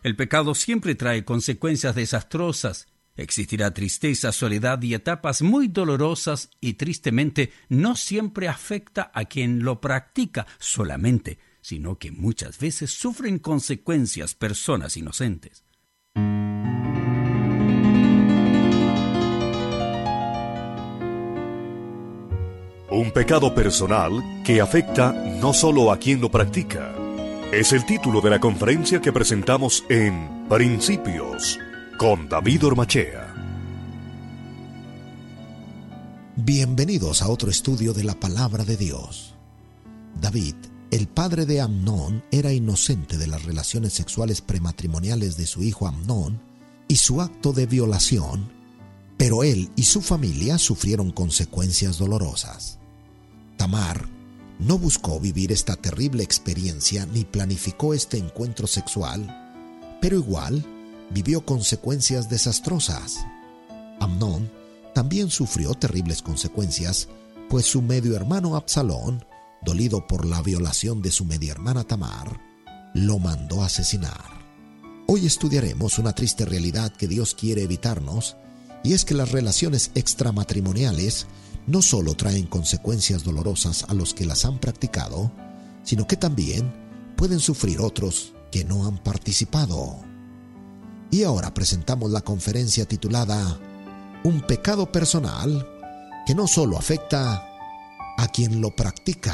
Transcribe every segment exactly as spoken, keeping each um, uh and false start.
El pecado siempre trae consecuencias desastrosas. Existirá tristeza, soledad y etapas muy dolorosas y tristemente no siempre afecta a quien lo practica solamente, sino que muchas veces sufren consecuencias personas inocentes. Un pecado personal que afecta no solo a quien lo practica. Es el título de la conferencia que presentamos en Principios con David Ormachea. Bienvenidos a otro estudio de la Palabra de Dios. David, el padre de Amnón, era inocente de las relaciones sexuales prematrimoniales de su hijo Amnón y su acto de violación, pero él y su familia sufrieron consecuencias dolorosas. Tamar no buscó vivir esta terrible experiencia ni planificó este encuentro sexual, pero igual vivió consecuencias desastrosas. Amnón también sufrió terribles consecuencias, pues su medio hermano Absalón, dolido por la violación de su media hermana Tamar, lo mandó a asesinar. Hoy estudiaremos una triste realidad que Dios quiere evitarnos, y es que las relaciones extramatrimoniales no solo traen consecuencias dolorosas a los que las han practicado, sino que también pueden sufrir otros que no han participado. Y ahora presentamos la conferencia titulada Un pecado personal que no solo afecta a quien lo practica.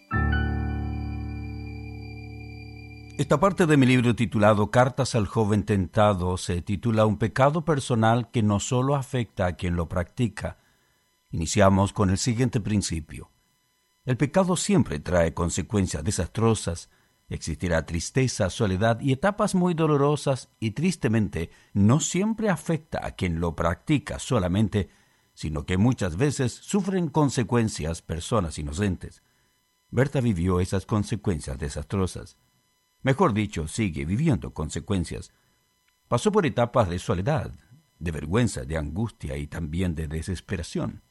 Esta parte de mi libro titulado Cartas al joven tentado se titula Un pecado personal que no solo afecta a quien lo practica. Iniciamos con el siguiente principio. El pecado siempre trae consecuencias desastrosas. Existirá tristeza, soledad y etapas muy dolorosas y tristemente no siempre afecta a quien lo practica solamente, sino que muchas veces sufren consecuencias personas inocentes. Berta vivió esas consecuencias desastrosas. Mejor dicho, sigue viviendo consecuencias. Pasó por etapas de soledad, de vergüenza, de angustia y también de desesperación.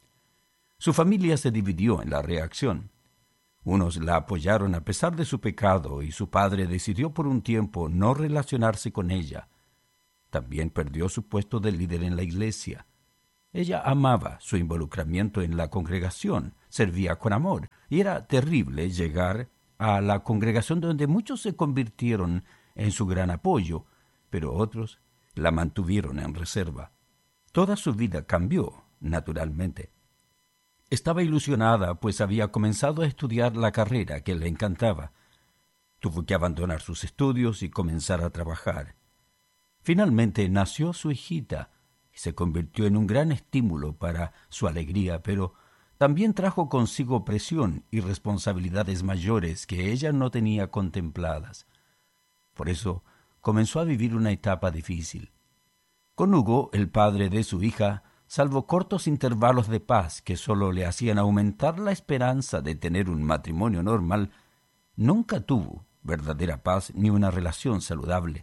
Su familia se dividió en la reacción. Unos la apoyaron a pesar de su pecado y su padre decidió por un tiempo no relacionarse con ella. También perdió su puesto de líder en la iglesia. Ella amaba su involucramiento en la congregación, servía con amor, y era terrible llegar a la congregación donde muchos se convirtieron en su gran apoyo, pero otros la mantuvieron en reserva. Toda su vida cambió, naturalmente. Estaba ilusionada, pues había comenzado a estudiar la carrera que le encantaba. Tuvo que abandonar sus estudios y comenzar a trabajar. Finalmente nació su hijita y se convirtió en un gran estímulo para su alegría, pero también trajo consigo presión y responsabilidades mayores que ella no tenía contempladas. Por eso comenzó a vivir una etapa difícil. Con Hugo, el padre de su hija, salvo cortos intervalos de paz que solo le hacían aumentar la esperanza de tener un matrimonio normal, nunca tuvo verdadera paz ni una relación saludable.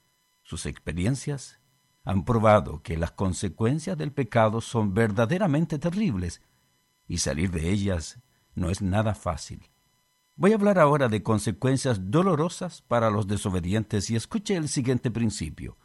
Sus experiencias han probado que las consecuencias del pecado son verdaderamente terribles y salir de ellas no es nada fácil. Voy a hablar ahora de consecuencias dolorosas para los desobedientes y escuche el siguiente principio.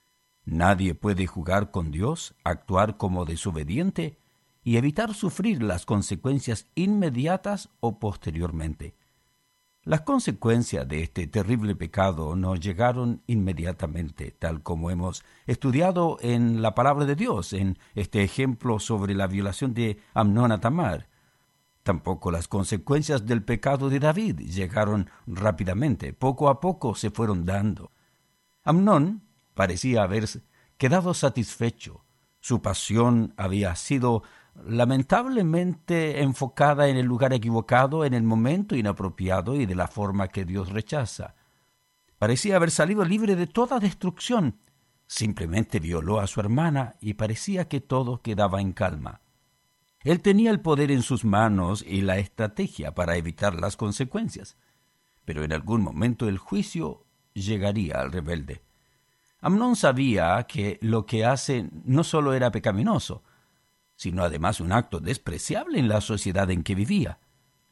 Nadie puede jugar con Dios, actuar como desobediente y evitar sufrir las consecuencias inmediatas o posteriormente. Las consecuencias de este terrible pecado no llegaron inmediatamente, tal como hemos estudiado en la palabra de Dios, en este ejemplo sobre la violación de Amnón a Tamar. Tampoco las consecuencias del pecado de David llegaron rápidamente, poco a poco se fueron dando. Amnón parecía haber quedado satisfecho. Su pasión había sido lamentablemente enfocada en el lugar equivocado, en el momento inapropiado y de la forma que Dios rechaza. Parecía haber salido libre de toda destrucción. Simplemente violó a su hermana y parecía que todo quedaba en calma. Él tenía el poder en sus manos y la estrategia para evitar las consecuencias. Pero en algún momento el juicio llegaría al rebelde. Amnón sabía que lo que hace no solo era pecaminoso, sino además un acto despreciable en la sociedad en que vivía.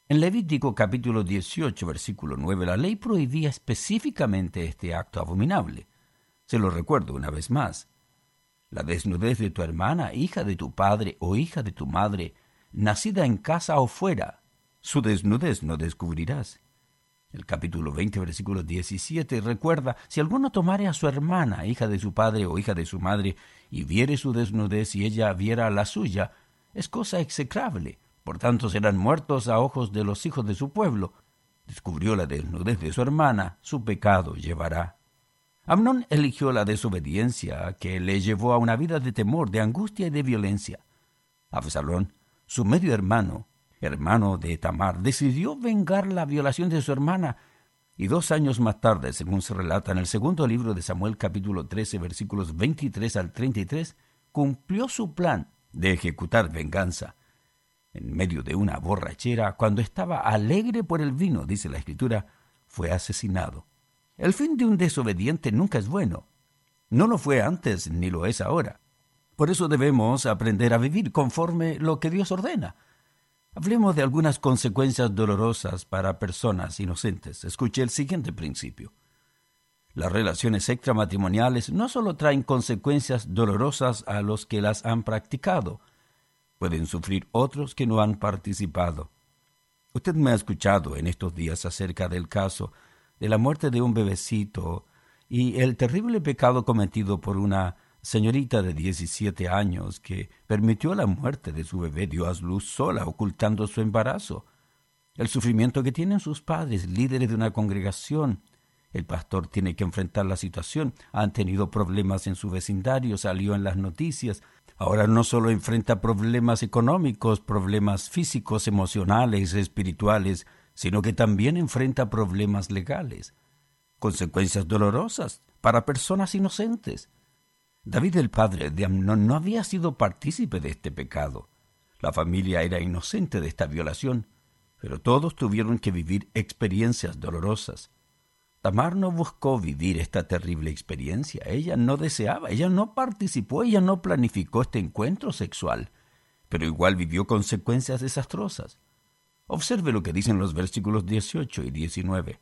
En Levítico capítulo dieciocho, versículo nueve, la ley prohibía específicamente este acto abominable. Se lo recuerdo una vez más. La desnudez de tu hermana, hija de tu padre o hija de tu madre, nacida en casa o fuera, su desnudez no descubrirás. El capítulo veinte, versículo diecisiete, recuerda, si alguno tomare a su hermana, hija de su padre o hija de su madre, y viere su desnudez y ella viera la suya, es cosa execrable. Por tanto serán muertos a ojos de los hijos de su pueblo. Descubrió la desnudez de su hermana, su pecado llevará. Amnón eligió la desobediencia que le llevó a una vida de temor, de angustia y de violencia. Absalón, su medio hermano, hermano de Tamar, decidió vengar la violación de su hermana, y dos años más tarde, según se relata en el segundo libro de Samuel capítulo trece, versículos veintitrés al treinta y tres, cumplió su plan de ejecutar venganza. En medio de una borrachera, cuando estaba alegre por el vino, dice la Escritura, fue asesinado. El fin de un desobediente nunca es bueno. No lo fue antes ni lo es ahora. Por eso debemos aprender a vivir conforme lo que Dios ordena. Hablemos de algunas consecuencias dolorosas para personas inocentes. Escuche el siguiente principio. Las relaciones extramatrimoniales no solo traen consecuencias dolorosas a los que las han practicado, pueden sufrir otros que no han participado. Usted me ha escuchado en estos días acerca del caso de la muerte de un bebecito y el terrible pecado cometido por una señorita de diecisiete años que permitió la muerte de su bebé, dio a luz sola, ocultando su embarazo. El sufrimiento que tienen sus padres, líderes de una congregación. El pastor tiene que enfrentar la situación. Han tenido problemas en su vecindario, salió en las noticias. Ahora no solo enfrenta problemas económicos, problemas físicos, emocionales, espirituales, sino que también enfrenta problemas legales. Consecuencias dolorosas para personas inocentes. David, el padre de Amnón, no había sido partícipe de este pecado. La familia era inocente de esta violación, pero todos tuvieron que vivir experiencias dolorosas. Tamar no buscó vivir esta terrible experiencia. Ella no deseaba, ella no participó, ella no planificó este encuentro sexual, pero igual vivió consecuencias desastrosas. Observe lo que dicen los versículos dieciocho y diecinueve.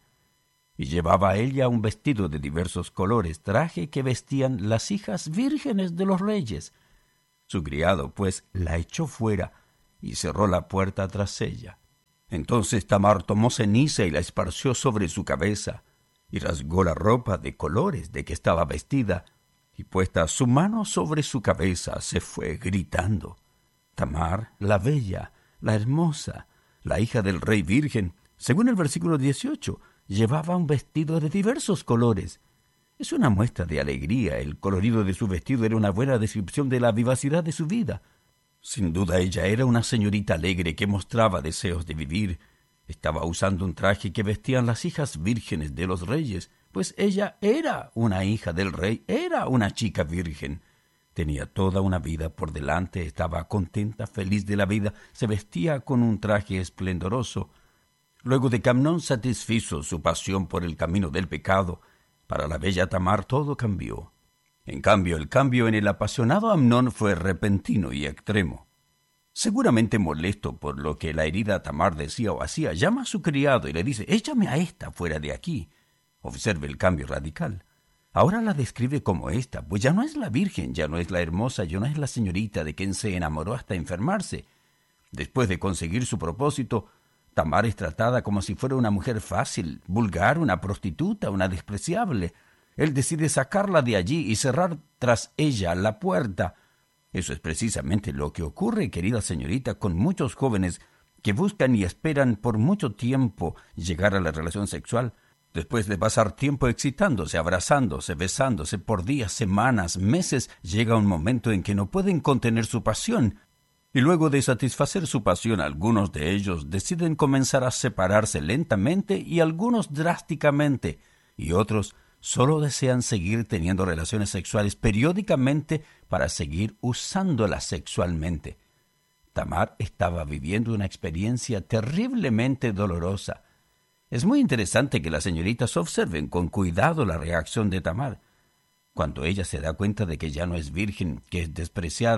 Y llevaba ella un vestido de diversos colores, traje que vestían las hijas vírgenes de los reyes. Su criado, pues, la echó fuera y cerró la puerta tras ella. Entonces Tamar tomó ceniza y la esparció sobre su cabeza, y rasgó la ropa de colores de que estaba vestida, y puesta su mano sobre su cabeza se fue gritando. Tamar, la bella, la hermosa, la hija del rey virgen, según el versículo dieciocho, llevaba un vestido de diversos colores. Es una muestra de alegría. El colorido de su vestido era una buena descripción de la vivacidad de su vida. Sin duda ella era una señorita alegre que mostraba deseos de vivir. Estaba usando un traje que vestían las hijas vírgenes de los reyes, pues ella era una hija del rey, era una chica virgen. Tenía toda una vida por delante, estaba contenta, feliz de la vida, se vestía con un traje esplendoroso. Luego de que Amnón satisfizo su pasión por el camino del pecado, para la bella Tamar todo cambió. En cambio, el cambio en el apasionado Amnón fue repentino y extremo. Seguramente molesto por lo que la herida Tamar decía o hacía, llama a su criado y le dice: «Échame a esta fuera de aquí». Observe el cambio radical. Ahora la describe como esta, pues ya no es la virgen, ya no es la hermosa, ya no es la señorita de quien se enamoró hasta enfermarse. Después de conseguir su propósito, Tamar es tratada como si fuera una mujer fácil, vulgar, una prostituta, una despreciable. Él decide sacarla de allí y cerrar tras ella la puerta. Eso es precisamente lo que ocurre, querida señorita, con muchos jóvenes que buscan y esperan por mucho tiempo llegar a la relación sexual. Después de pasar tiempo excitándose, abrazándose, besándose por días, semanas, meses, llega un momento en que no pueden contener su pasión. Y luego de satisfacer su pasión, algunos de ellos deciden comenzar a separarse lentamente y algunos drásticamente, y otros solo desean seguir teniendo relaciones sexuales periódicamente para seguir usándolas sexualmente. Tamar estaba viviendo una experiencia terriblemente dolorosa. Es muy interesante que las señoritas observen con cuidado la reacción de Tamar. Cuando ella se da cuenta de que ya no es virgen, que es despreciada,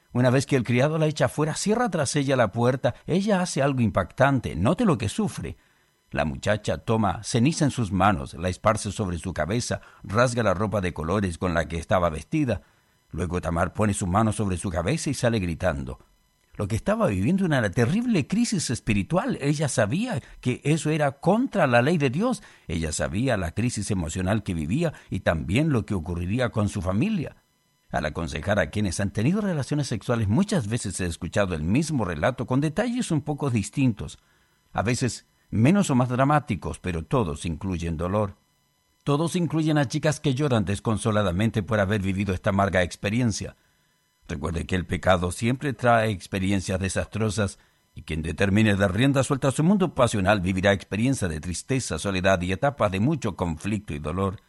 Una vez que el criado la echa afuera, cierra tras ella la puerta. Ella hace algo impactante. Note lo que sufre. La muchacha toma ceniza en sus manos, la esparce sobre su cabeza, rasga la ropa de colores con la que estaba vestida. Luego Tamar pone su mano sobre su cabeza y sale gritando. Lo que estaba viviendo era una terrible crisis espiritual. Ella sabía que eso era contra la ley de Dios. Ella sabía la crisis emocional que vivía y también lo que ocurriría con su familia. Al aconsejar a quienes han tenido relaciones sexuales, muchas veces he escuchado el mismo relato con detalles un poco distintos, a veces menos o más dramáticos, pero todos incluyen dolor. Todos incluyen a chicas que lloran desconsoladamente por haber vivido esta amarga experiencia. Recuerde que el pecado siempre trae experiencias desastrosas y quien determine dar rienda suelta a su mundo pasional vivirá experiencias de tristeza, soledad y etapas de mucho conflicto y dolor.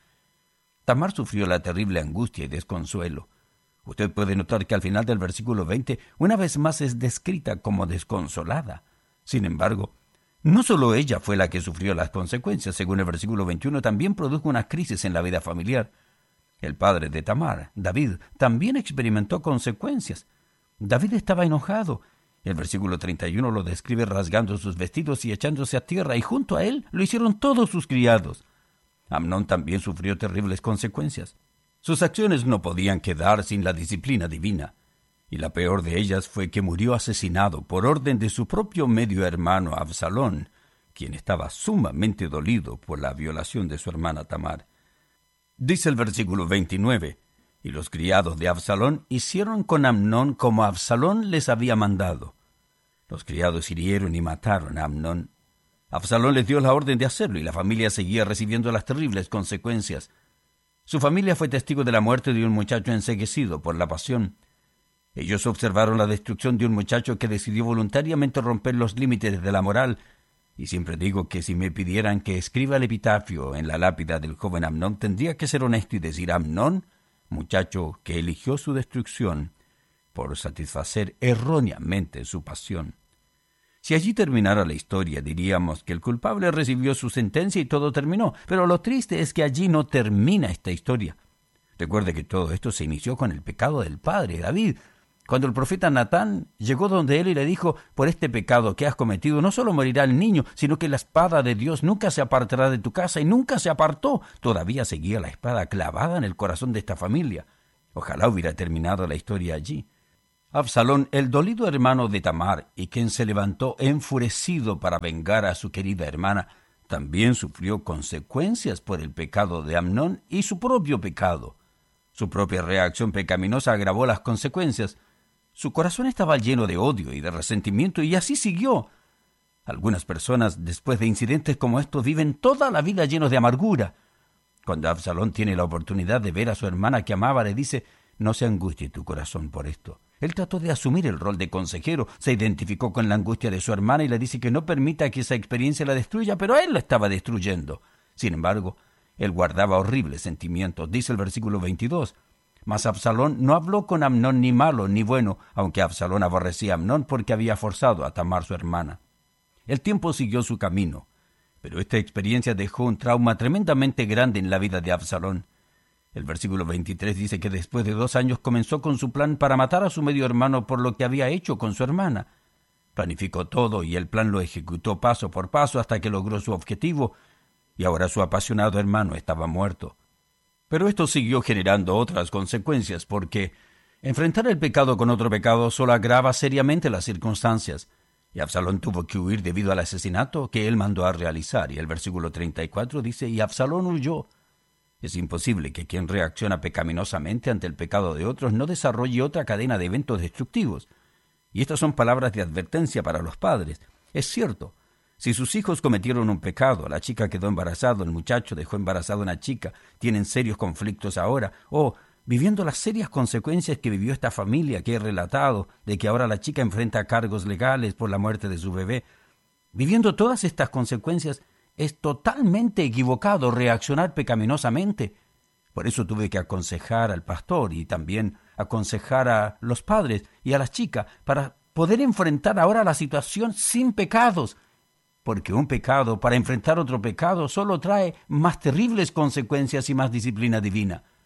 Tamar sufrió la terrible angustia y desconsuelo. Usted puede notar que al final del versículo veinte, una vez más es descrita como desconsolada. Sin embargo, no solo ella fue la que sufrió las consecuencias. Según el versículo veintiuno, también produjo una crisis en la vida familiar. El padre de Tamar, David, también experimentó consecuencias. David estaba enojado. El versículo treinta y uno lo describe rasgando sus vestidos y echándose a tierra, y junto a él lo hicieron todos sus criados. Amnón también sufrió terribles consecuencias. Sus acciones no podían quedar sin la disciplina divina, y la peor de ellas fue que murió asesinado por orden de su propio medio hermano Absalón, quien estaba sumamente dolido por la violación de su hermana Tamar. Dice el versículo veintinueve, y los criados de Absalón hicieron con Amnón como Absalón les había mandado. Los criados hirieron y mataron a Amnón. Absalón les dio la orden de hacerlo y la familia seguía recibiendo las terribles consecuencias. Su familia fue testigo de la muerte de un muchacho enceguecido por la pasión. Ellos observaron la destrucción de un muchacho que decidió voluntariamente romper los límites de la moral. Y siempre digo que si me pidieran que escriba el epitafio en la lápida del joven Amnón, tendría que ser honesto y decir: Amnón, muchacho que eligió su destrucción por satisfacer erróneamente su pasión. Si allí terminara la historia, diríamos que el culpable recibió su sentencia y todo terminó. Pero lo triste es que allí no termina esta historia. Recuerde que todo esto se inició con el pecado del padre, David. Cuando el profeta Natán llegó donde él y le dijo: por este pecado que has cometido, no solo morirá el niño, sino que la espada de Dios nunca se apartará de tu casa, y nunca se apartó. Todavía seguía la espada clavada en el corazón de esta familia. Ojalá hubiera terminado la historia allí. Absalón, el dolido hermano de Tamar, y quien se levantó enfurecido para vengar a su querida hermana, también sufrió consecuencias por el pecado de Amnón y su propio pecado. Su propia reacción pecaminosa agravó las consecuencias. Su corazón estaba lleno de odio y de resentimiento, y así siguió. Algunas personas, después de incidentes como estos, viven toda la vida llenos de amargura. Cuando Absalón tiene la oportunidad de ver a su hermana que amaba, le dice: no se angustie tu corazón por esto. Él trató de asumir el rol de consejero, se identificó con la angustia de su hermana y le dice que no permita que esa experiencia la destruya, pero él la estaba destruyendo. Sin embargo, él guardaba horribles sentimientos. Dice el versículo veintidós, mas Absalón no habló con Amnón ni malo ni bueno, aunque Absalón aborrecía a Amnón porque había forzado a Tamar su hermana. El tiempo siguió su camino, pero esta experiencia dejó un trauma tremendamente grande en la vida de Absalón. El versículo veintitrés dice que después de dos años comenzó con su plan para matar a su medio hermano por lo que había hecho con su hermana. Planificó todo y el plan lo ejecutó paso por paso hasta que logró su objetivo, y ahora su apasionado hermano estaba muerto. Pero esto siguió generando otras consecuencias, porque enfrentar el pecado con otro pecado solo agrava seriamente las circunstancias, y Absalón tuvo que huir debido al asesinato que él mandó a realizar, y el versículo treinta y cuatro dice: y Absalón huyó. Es imposible que quien reacciona pecaminosamente ante el pecado de otros no desarrolle otra cadena de eventos destructivos. Y estas son palabras de advertencia para los padres. Es cierto, si sus hijos cometieron un pecado, la chica quedó embarazada, el muchacho dejó embarazada a una chica, tienen serios conflictos ahora, o viviendo las serias consecuencias que vivió esta familia que he relatado, de que ahora la chica enfrenta cargos legales por la muerte de su bebé, viviendo todas estas consecuencias, es totalmente equivocado reaccionar pecaminosamente. Por eso tuve que aconsejar al pastor y también aconsejar a los padres y a la chica para poder enfrentar ahora la situación sin pecados. Porque un pecado, para enfrentar otro pecado, solo trae más terribles consecuencias y más disciplina divina.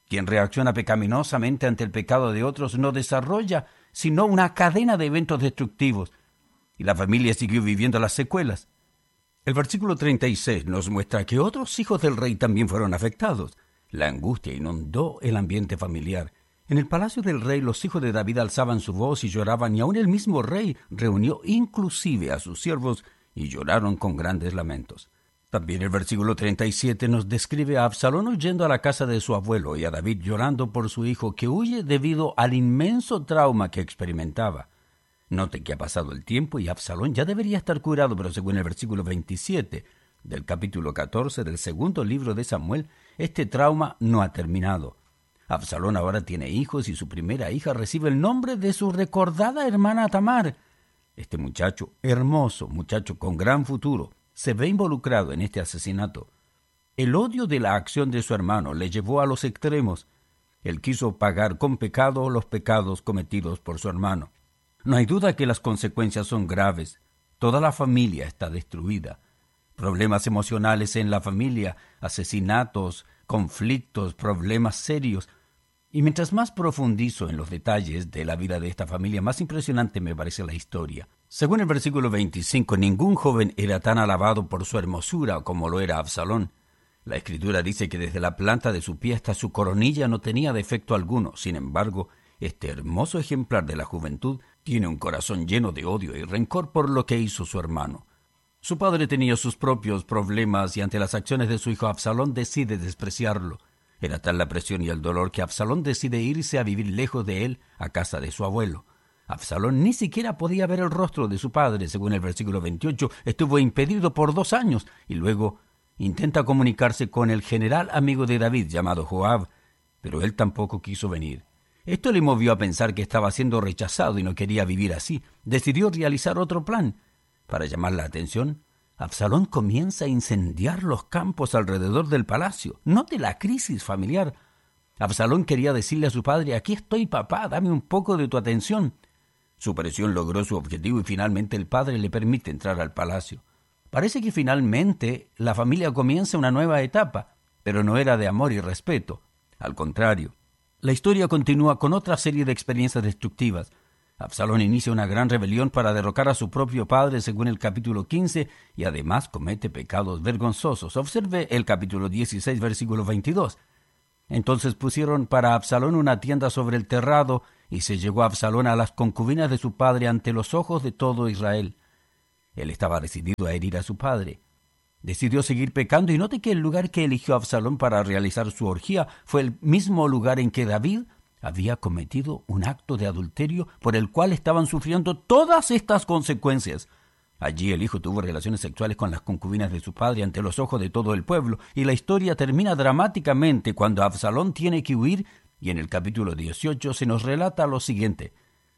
Quien reacciona pecaminosamente ante el pecado de otros no desarrolla sino una cadena de eventos destructivos, y la familia siguió viviendo las secuelas. El versículo treinta y seis nos muestra que otros hijos del rey también fueron afectados. La angustia inundó el ambiente familiar. En el palacio del rey los hijos de David alzaban su voz y lloraban, y aún el mismo rey reunió inclusive a sus siervos y lloraron con grandes lamentos. También el versículo treinta y siete nos describe a Absalón huyendo a la casa de su abuelo y a David llorando por su hijo que huye debido al inmenso trauma que experimentaba. Note que ha pasado el tiempo y Absalón ya debería estar curado, pero según el versículo veintisiete del capítulo catorce del segundo libro de Samuel, este trauma no ha terminado. Absalón ahora tiene hijos y su primera hija recibe el nombre de su recordada hermana Tamar. Este muchacho, hermoso muchacho con gran futuro, se ve involucrado en este asesinato. El odio de la acción de su hermano le llevó a los extremos. Él quiso pagar con pecado los pecados cometidos por su hermano. No hay duda que las consecuencias son graves. Toda la familia está destruida. Problemas emocionales en la familia, asesinatos, conflictos, problemas serios. Y mientras más profundizo en los detalles de la vida de esta familia, más impresionante me parece la historia. Según el versículo veinticinco, ningún joven era tan alabado por su hermosura como lo era Absalón. La Escritura dice que desde la planta de su pie hasta su coronilla no tenía defecto alguno. Sin embargo, este hermoso ejemplar de la juventud tiene un corazón lleno de odio y rencor por lo que hizo su hermano. Su padre tenía sus propios problemas y ante las acciones de su hijo Absalón decide despreciarlo. Era tal la presión y el dolor que Absalón decide irse a vivir lejos de él a casa de su abuelo. Absalón ni siquiera podía ver el rostro de su padre, según el versículo veintiocho, estuvo impedido por dos años y luego intenta comunicarse con el general amigo de David llamado Joab, pero él tampoco quiso venir. Esto le movió a pensar que estaba siendo rechazado y no quería vivir así. Decidió realizar otro plan. Para llamar la atención, Absalón comienza a incendiar los campos alrededor del palacio. Note la crisis familiar. Absalón quería decirle a su padre: «Aquí estoy, papá, dame un poco de tu atención». Su presión logró su objetivo y finalmente el padre le permite entrar al palacio. Parece que finalmente la familia comienza una nueva etapa, pero no era de amor y respeto. Al contrario, la historia continúa con otra serie de experiencias destructivas. Absalón inicia una gran rebelión para derrocar a su propio padre, según el capítulo quince, y además comete pecados vergonzosos. Observe el capítulo dieciséis, versículo veintidós. Entonces pusieron para Absalón una tienda sobre el terrado, y se llegó Absalón a las concubinas de su padre ante los ojos de todo Israel. Él estaba decidido a herir a su padre. Decidió seguir pecando, y note que el lugar que eligió Absalón para realizar su orgía fue el mismo lugar en que David había cometido un acto de adulterio por el cual estaban sufriendo todas estas consecuencias. Allí el hijo tuvo relaciones sexuales con las concubinas de su padre ante los ojos de todo el pueblo, y la historia termina dramáticamente cuando Absalón tiene que huir, y en el capítulo dieciocho se nos relata lo siguiente.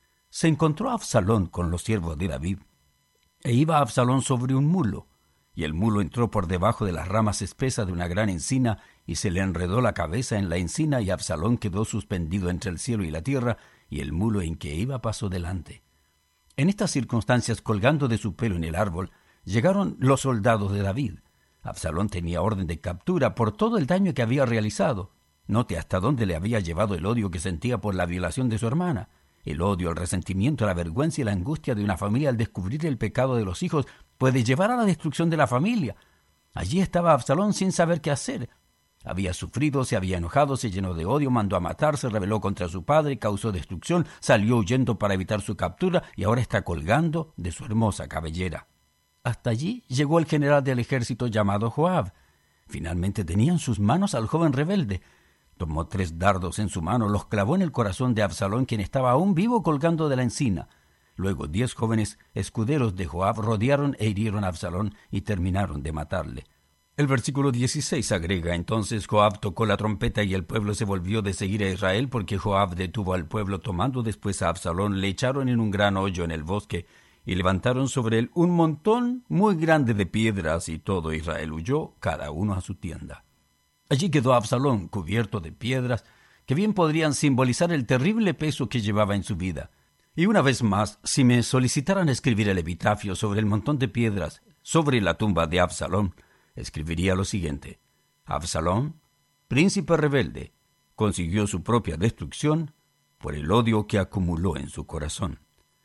Se encontró Absalón con los siervos de David, e iba Absalón sobre un mulo, y el mulo entró por debajo de las ramas espesas de una gran encina, y se le enredó la cabeza en la encina, y Absalón quedó suspendido entre el cielo y la tierra, y el mulo en que iba pasó delante. En estas circunstancias, colgando de su pelo en el árbol, llegaron los soldados de David. Absalón tenía orden de captura por todo el daño que había realizado. Note hasta dónde le había llevado el odio que sentía por la violación de su hermana. El odio, el resentimiento, la vergüenza y la angustia de una familia al descubrir el pecado de los hijos puede llevar a la destrucción de la familia. Allí estaba Absalón sin saber qué hacer. Había sufrido, se había enojado, se llenó de odio, mandó a matar, se rebeló contra su padre, causó destrucción, salió huyendo para evitar su captura y ahora está colgando de su hermosa cabellera. Hasta allí llegó el general del ejército llamado Joab. Finalmente tenía en sus manos al joven rebelde. Tomó tres dardos en su mano, los clavó en el corazón de Absalón, quien estaba aún vivo colgando de la encina. Luego diez jóvenes escuderos de Joab rodearon e hirieron a Absalón y terminaron de matarle. El versículo dieciséis agrega: entonces Joab tocó la trompeta y el pueblo se volvió de seguir a Israel, porque Joab detuvo al pueblo. Tomando después a Absalón, le echaron en un gran hoyo en el bosque y levantaron sobre él un montón muy grande de piedras, y todo Israel huyó, cada uno a su tienda. Allí quedó Absalón cubierto de piedras que bien podrían simbolizar el terrible peso que llevaba en su vida. Y una vez más, si me solicitaran escribir el epitafio sobre el montón de piedras sobre la tumba de Absalón, escribiría lo siguiente: Absalón, príncipe rebelde, consiguió su propia destrucción por el odio que acumuló en su corazón.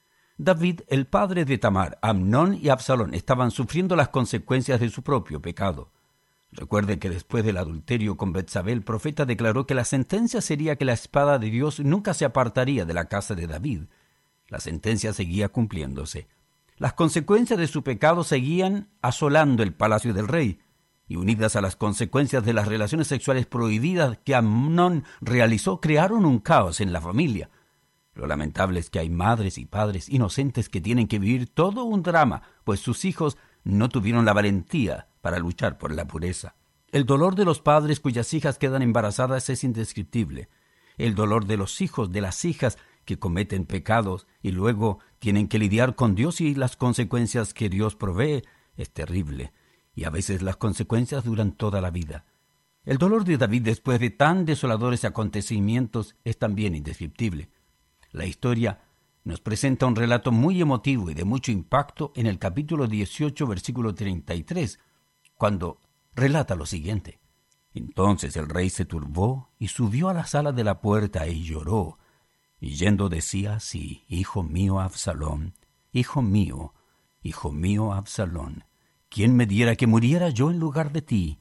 David, el padre de Tamar, Amnón y Absalón estaban sufriendo las consecuencias de su propio pecado. Recuerde que después del adulterio con Betsabé, el profeta declaró que la sentencia sería que la espada de Dios nunca se apartaría de la casa de David. La sentencia seguía cumpliéndose. Las consecuencias de su pecado seguían asolando el palacio del rey, y unidas a las consecuencias de las relaciones sexuales prohibidas que Amnón realizó, crearon un caos en la familia. Lo lamentable es que hay madres y padres inocentes que tienen que vivir todo un drama, pues sus hijos no tuvieron la valentía para luchar por la pureza. El dolor de los padres cuyas hijas quedan embarazadas es indescriptible. El dolor de los hijos, de las hijas que cometen pecados y luego tienen que lidiar con Dios y las consecuencias que Dios provee es terrible, y a veces las consecuencias duran toda la vida. El dolor de David después de tan desoladores acontecimientos es también indescriptible. La historia nos presenta un relato muy emotivo y de mucho impacto en el capítulo dieciocho, versículo treinta y tres, cuando relata lo siguiente. Entonces el rey se turbó y subió a la sala de la puerta y lloró, y yendo decía así: Hijo mío Absalón, hijo mío, hijo mío Absalón, ¿quién me diera que muriera yo en lugar de ti?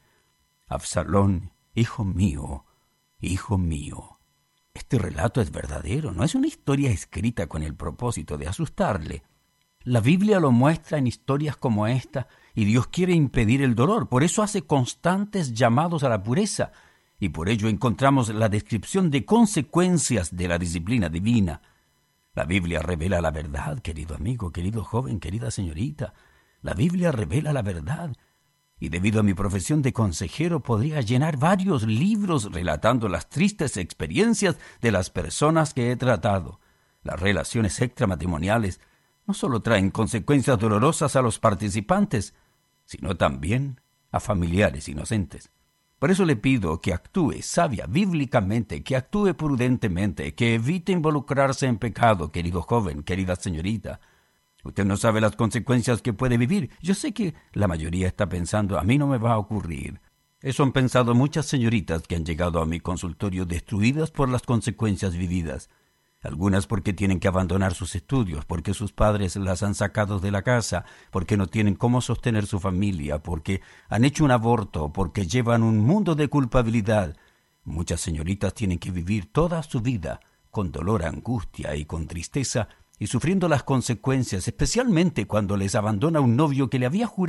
Absalón, hijo mío, hijo mío. Este relato es verdadero, no es una historia escrita con el propósito de asustarle. La Biblia lo muestra en historias como esta, y Dios quiere impedir el dolor, por eso hace constantes llamados a la pureza, y por ello encontramos la descripción de consecuencias de la disciplina divina. La Biblia revela la verdad, querido amigo, querido joven, querida señorita. La Biblia revela la verdad, y debido a mi profesión de consejero podría llenar varios libros relatando las tristes experiencias de las personas que he tratado. Las relaciones extramatrimoniales no solo traen consecuencias dolorosas a los participantes, sino también a familiares inocentes. Por eso le pido que actúe sabia bíblicamente, que actúe prudentemente, que evite involucrarse en pecado, querido joven, querida señorita. Usted no sabe las consecuencias que puede vivir. Yo sé que la mayoría está pensando, a mí no me va a ocurrir. Eso han pensado muchas señoritas que han llegado a mi consultorio destruidas por las consecuencias vividas. Algunas porque tienen que abandonar sus estudios, porque sus padres las han sacado de la casa, porque no tienen cómo sostener su familia, porque han hecho un aborto, porque llevan un mundo de culpabilidad. Muchas señoritas tienen que vivir toda su vida con dolor, angustia y con tristeza, y sufriendo las consecuencias, especialmente cuando les abandona un novio que le había jurado